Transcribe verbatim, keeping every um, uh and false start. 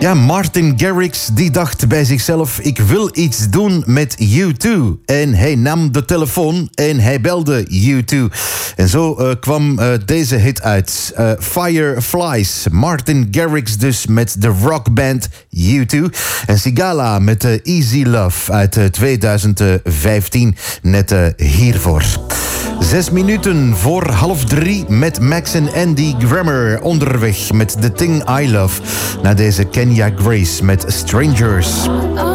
Ja, Martin Garrix die dacht bij zichzelf: ik wil iets doen met U twee. En hij nam de telefoon en hij belde U twee. En zo uh, kwam uh, deze hit uit. Uh, Fireflies. Martin Garrix dus met de rockband U twee. En Sigala met uh, Easy Love uit uh, tweeduizend vijftien. Net uh, hiervoor. Zes minuten voor half drie met Max en Andy Grammer onderweg met The Thing I Love. Na deze Kenya Grace met Strangers.